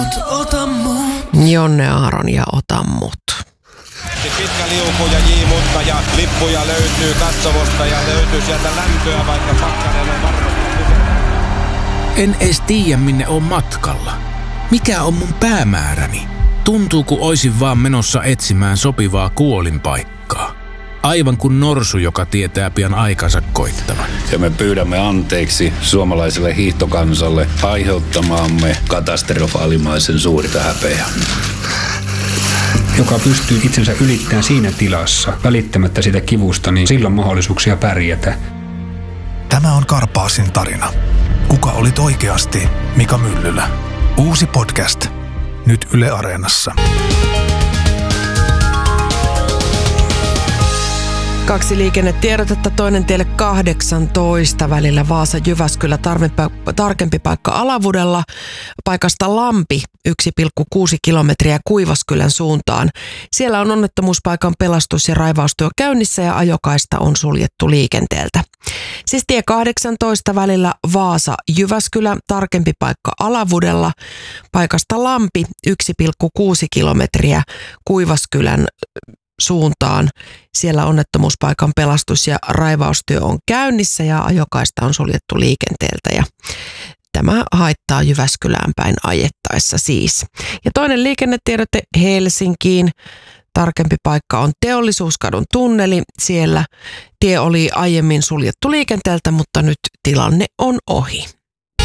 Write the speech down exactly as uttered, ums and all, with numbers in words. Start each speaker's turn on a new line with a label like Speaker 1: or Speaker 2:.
Speaker 1: ota mut.
Speaker 2: Jonne Aaron ja Ota mut.
Speaker 3: Pitkä liuku ja jiimutta ja lippuja löytyy katsomosta ja löytyy sieltä lämpöä, vaikka pakkanen on varmasti.
Speaker 4: En edes tiedä, minne on matkalla. Mikä on mun päämääräni? Tuntuu, kun oisin vaan menossa etsimään sopivaa kuolinpaikkaa. Aivan kuin norsu, joka tietää pian aikansa koittavan.
Speaker 5: Ja me pyydämme anteeksi suomalaiselle hiihtokansalle aiheuttamaamme katastrofaalimaisen suurta häpeää.
Speaker 6: Joka pystyy itsensä ylittämään siinä tilassa, välittämättä sitä kivusta, niin silloin mahdollisuuksia pärjätä.
Speaker 1: Tämä on Karpaasin tarina. Kuka olit oikeasti Mika Myllylä? Uusi podcast. Nyt Yle Areenassa.
Speaker 2: Kaksi liikennetiedotetta, toinen tielle kahdeksantoista välillä Vaasa-Jyväskylä, tarkempi paikka Alavudella, paikasta Lampi yksi pilkku kuusi kilometriä Kuivaskylän suuntaan. Siellä on onnettomuuspaikan pelastus- ja raivaustyö käynnissä ja ajokaista on suljettu liikenteeltä. Siis tie kahdeksantoista välillä Vaasa-Jyväskylä, tarkempi paikka Alavudella, paikasta Lampi yksi pilkku kuusi kilometriä Kuivaskylän suuntaan. Siellä onnettomuuspaikan pelastus- ja raivaustyö on käynnissä ja ajokaista on suljettu liikenteeltä ja tämä haittaa Jyväskylään päin ajettaessa siis. Ja toinen liikennetiedote Helsinkiin. Tarkempi paikka on Teollisuuskadun tunneli. Siellä tie oli aiemmin suljettu liikenteeltä, mutta nyt tilanne on ohi.